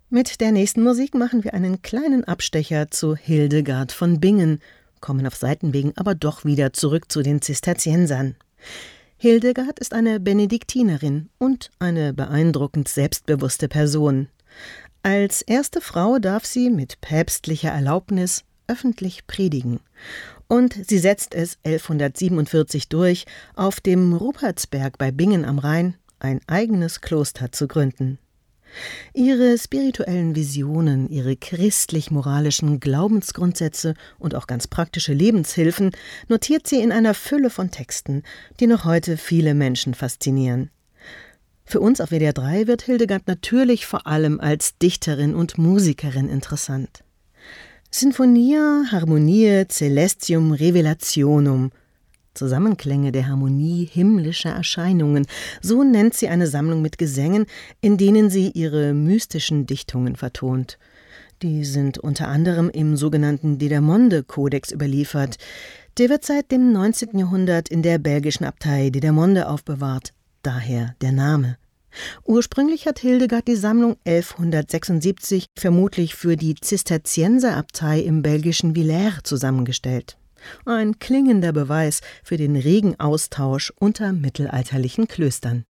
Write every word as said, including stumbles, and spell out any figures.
Mit der nächsten Musik machen wir einen kleinen Abstecher zu Hildegard von Bingen, kommen auf Seitenwegen aber doch wieder zurück zu den Zisterziensern. Hildegard ist eine Benediktinerin und eine beeindruckend selbstbewusste Person. Als erste Frau darf sie mit päpstlicher Erlaubnis öffentlich predigen. Und sie setzt es elfhundertsiebenundvierzig durch, auf dem Rupertsberg bei Bingen am Rhein ein eigenes Kloster zu gründen. Ihre spirituellen Visionen, ihre christlich-moralischen Glaubensgrundsätze und auch ganz praktische Lebenshilfen notiert sie in einer Fülle von Texten, die noch heute viele Menschen faszinieren. Für uns auf W D R drei wird Hildegard natürlich vor allem als Dichterin und Musikerin interessant. Sinfonia Harmoniae Celestium Revelationum, Zusammenklänge der Harmonie himmlischer Erscheinungen, so nennt sie eine Sammlung mit Gesängen, in denen sie ihre mystischen Dichtungen vertont. Die sind unter anderem im sogenannten Dedermonde-Kodex überliefert. Der wird seit dem neunzehnten Jahrhundert in der belgischen Abtei Dedermonde aufbewahrt, daher der Name. Ursprünglich hat Hildegard die Sammlung elfhundertsechsundsiebzig vermutlich für die Zisterzienserabtei im belgischen Villers zusammengestellt. Ein klingender Beweis für den regen Austausch unter mittelalterlichen Klöstern.